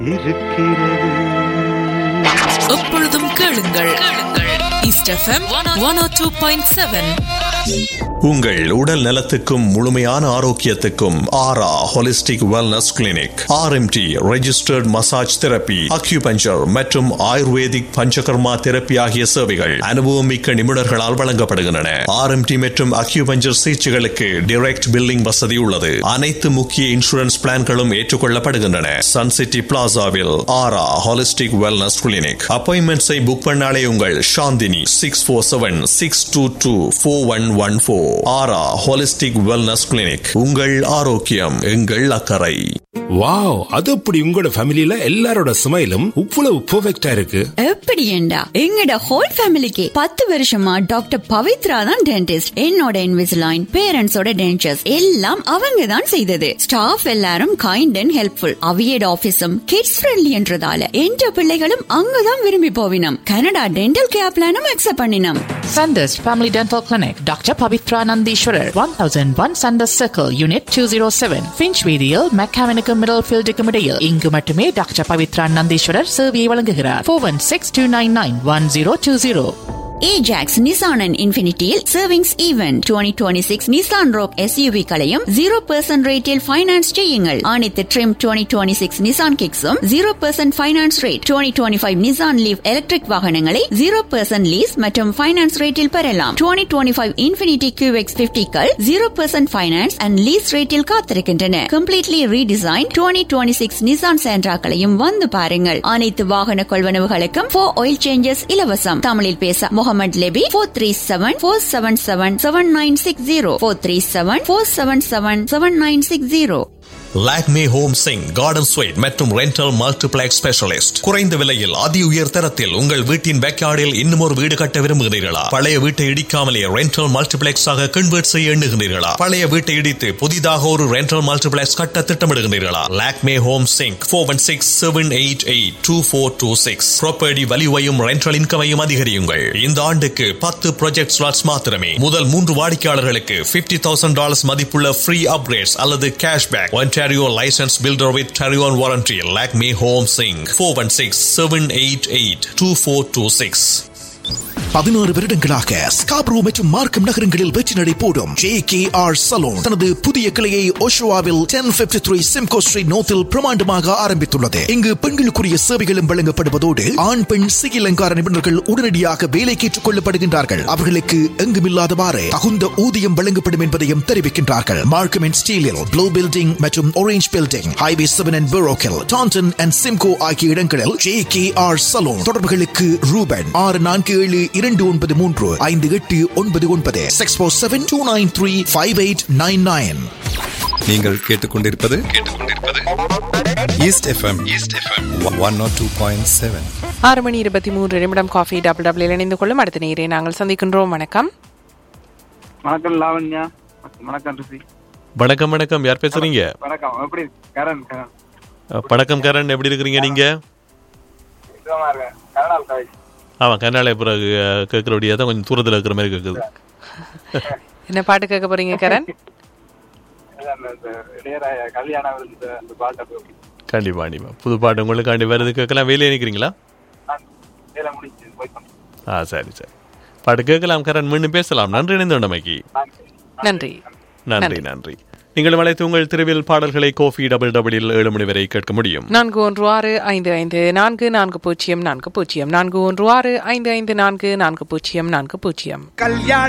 எப்பொழுதும் கேளுங்கள். East FM 102.7. உங்கள் உடல் நலத்துக்கும் முழுமையான ஆரோக்கியத்துக்கும் ஆரா holistic wellness clinic, RMT registered massage therapy, acupuncture மற்றும் ஆயுர்வேதிக் பஞ்சகர்மா தெரப்பி ஆகிய சேவைகள் அனுபவம் மிக்க நிபுணர்களால் வழங்கப்படுகின்றன. ஆர்எம்டி மற்றும் அக்யூபஞ்சர் சிகிச்சைகளுக்கு டைரக்ட் பில்லிங் வசதி உள்ளது. அனைத்து முக்கிய இன்சூரன்ஸ் பிளான்களும் ஏற்றுக்கொள்ளப்படுகின்றன. சன் சிட்டி பிளாசாவில் ஆரா ஹோலிஸ்டிக் வெல்னஸ் கிளினிக். அப்பாயின்மெண்ட்ஸை புக் பண்ணாலே உங்கள் சாந்தினி 647-622-4114. ஆரா ஹோலிஸ்டிக் வெல்னஸ் கிளினிக். உங்கள் ஆரோக்கியம் எங்கள் அக்கறை. வாவ், அது அப்படி உங்களோட ஃபேமிலில எல்லாரோட ஸ்மைலும் இவ்வளவு பெர்ஃபெக்ட்டா இருக்கு. எப்படி ஏண்டா எங்கட ஹோல் ஃபேமிலிக்கு 10 வருஷமா டாக்டர் பவித்ரா தான் டென்டிஸ்ட். என்னோட இன்விசிலைன், பேரண்ட்ஸோட டென்டர்ஸ் எல்லாம் அவங்க தான் செய்தது. ஸ்டாஃப் எல்லாரும் kind and helpful. அவியட் ஆபீஸும் kids friendly என்றதால என்ற பிள்ளைகளும் அங்கதான் விரும்பி போவினம். கனடா டென்டல் கேர் பிளானும் அக்செப்ட் பண்ணினோம். Sanders Family Dental Clinic, Dr. Pavitra Nandishwarar, 1001 Sanders Circle, Unit 207, Finchweedial, Mechanical Middlefield Decomedial. இங்கு மட்டுமே டாக்டர் பவித்ரா நந்தீஸ்வரர் சேவையை வழங்குகிறார். 416-299-1020. Ajax Nissan and இன்ஃபினிட்டியில் savings event 2026 Nissan rogue SUV களையும் 0% ரேட்டில் ஃபைனான்ஸ் செய்யுங்கள். அனைத்து trim 2026 Nissan கிக்ஸும் 0% finance rate. 2025 Nissan leave electric வாகனங்களை 0% lease மற்றும் ஃபைனான்ஸ் ரேட்டில் பெறலாம். 2025 infinity QX 50கள் 0% finance and lease ரேட்டில் காத்திருக்கின்றன. கம்ப்ளீட்லி ரீடிசைன் 2026 நிசான் சென்ட்ராக்களையும் வந்து பாருங்கள். அனைத்து வாகன கொள்வனவுகளுக்கும் 4 ஆயில் சேஞ்சஸ் இலவசம். தமிழில் பேச Mohammed Lebbe 437-477-7960 437-477-7960. Lakme home Singh garden sweet மற்றும் ரெண்டல் மல்டிப்ளெக்ஸ் ஸ்பெஷலிஸ்ட். குறைந்த விலையில் அதி உயர் தரத்தில் உங்கள் வீட்டின் பேக்யார்டில் இன்னும் ஒரு வீடு கட்ட விரும்புகிறீர்களா? பழைய வீட்டை இடிக்காமலே ரெண்டல் மல்டிப்ளெக்ஸ் ஆக கன்வெர்ட் செய்ய எண்ணுகிறீர்களா? பழைய வீட்டை இடித்து புதிதாக ஒரு ரெண்டல் மல்டிப்ளெக்ஸ் கட்ட திட்டமிடுகிறீர்களா? Lakme home Singh 416-788-2426. Property வேல்யூவையும் rental இன்கமையும் அதிகரியுங்கள். இந்த ஆண்டுக்கு 10 ப்ராஜெக்ட் ஸ்லாட்ஸ் மாத்திரமே. முதல் 3 வாடிக்கையாளர்களுக்கு $50,000 மதிப்புள்ள ஃப்ரீ அப்கிரேட்ஸ் அல்லது cashback. Ontario licensed builder with Tarion warranty. Lakme Home Singh 416-788-2426. 16 வருடங்களாக ஸ்காப்ரோ மற்றும் மார்க்கம் நகரங்களில் வெற்றி நடை போடும் JKR சலூன் தனது புதிய கிளையை ஓஷோவாவில் 1053 சிம்கோ ஸ்ட்ரீட் நோத்தில் பிரமாண்டமாக ஆரம்பித்துள்ளது. இங்கு பெண்களுக்குரிய சேவைகளும் வழங்கப்படுவதோடு ஆண் பெண் சிகை அலங்கார நிபுணர்கள் உடனடியாக வேலைக்கு ஏற்றுக் கொள்ளப்படுகின்றார்கள். அவர்களுக்கு எங்குமில்லாதவாறு தகுந்த ஊதியம் வழங்கப்படும் என்பதையும் தெரிவிக்கின்றார்கள். மார்க்கம் அண்ட் ஸ்டீலில் ப்ளூ பில்டிங் மற்றும் orange building, highway 7 and பரோக்கில், Tandon and Simcoe ஆகிய இடங்களில் JKR சலூன். தொடர்புகளுக்கு ரூபன் 647-293-5899 647-293-5899. நீங்கள் கேட்டுக்கொண்டிருப்பது east FM 102.7. 6:23 coffee double double இணைந்து கொள்ளும் அடுத்த நேரே நாங்கள் சந்திக்கின்றோம். வணக்கம். வணக்கம் லாவண்யா. வணக்கம் ரிஷி. வணக்கம் வணக்கம். யார் பேசுறீங்க? வணக்கம். எப்படி கரண்? வணக்கம் கரண், எப்படி இருக்கிறீங்க நீங்க? ஆமா, கர்நாடக பிறகு கேட்கறபடியா தான் கொஞ்சம் தூரத்தில் இருக்கிற மாதிரி கேட்குது. என்ன பாட்டு கேட்க போறீங்க கரண்? கண்டிப்பா கண்டிப்பா புது பாட்டு உங்களுக்காண்டி வருது, கேட்கலாம். வேலையை நிற்கிறீங்களா? சரி சரி, பாட்டு கேட்கலாம் கரண். மீண்டும் பேசலாம். நன்றி இணைந்தமைக்கு. நன்றி நன்றி நன்றி. நீங்கள் அழைத்து உங்கள் திருவில் பாடல்களை கோஃபி டபுள் டபுளில் 7 மணி வரை கேட்க முடியும். 4165544040 41655440. கல்யாண